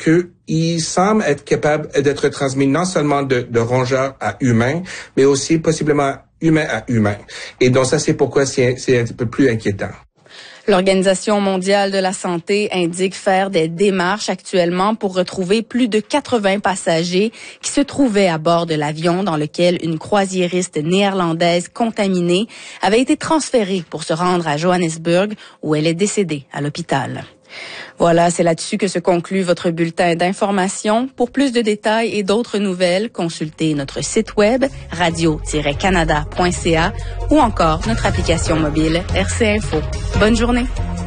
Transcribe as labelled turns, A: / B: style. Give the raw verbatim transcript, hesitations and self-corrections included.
A: qu'il semble être capable d'être transmis non seulement de, de rongeur à humain, mais aussi possiblement humain à humain. Et donc ça, c'est pourquoi c'est, c'est un petit peu plus inquiétant.
B: L'Organisation mondiale de la santé indique faire des démarches actuellement pour retrouver plus de quatre-vingts passagers qui se trouvaient à bord de l'avion dans lequel une croisiériste néerlandaise contaminée avait été transférée pour se rendre à Johannesburg où elle est décédée à l'hôpital. Voilà, c'est là-dessus que se conclut votre bulletin d'information. Pour plus de détails et d'autres nouvelles, consultez notre site web radio tiret canada point c a ou encore notre application mobile R C Info. Bonne journée.